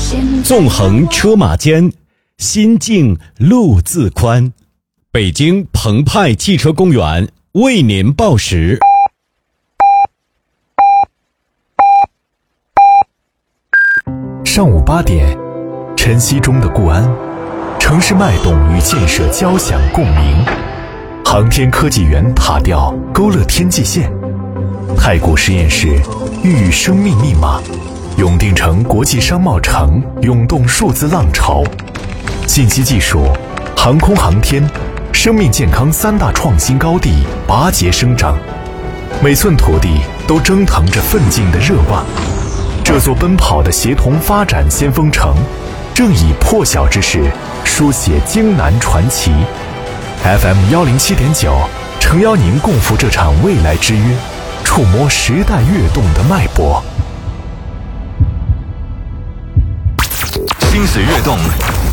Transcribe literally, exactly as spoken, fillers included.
纵横车马间，心境路自宽。北京澎湃汽车公园为您报时。 上午八点，晨曦中的固安，城市脉动与建设交响共鸣。航天科技园塔吊勾勒天际线，太古实验室孕育生命密码，永定城国际商贸城涌动数字浪潮。信息技术、航空航天、生命健康三大创新高地拔节生长，每寸土地都蒸腾着奋进的热望。这座奔跑的协同发展先锋城，正以破晓之势书写京南传奇。F M 幺零七点九，诚邀您共赴这场未来之约，触摸时代跃动的脉搏。 心水跃动，